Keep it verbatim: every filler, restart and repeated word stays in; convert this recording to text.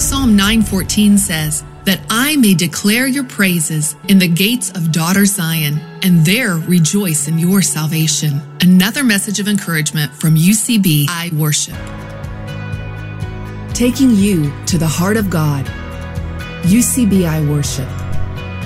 Psalm nine fourteen says, that I may declare your praises in the gates of daughter Zion, and there rejoice in your salvation. Another message of encouragement from U C B I Worship. Taking you to the heart of God. U C B I Worship.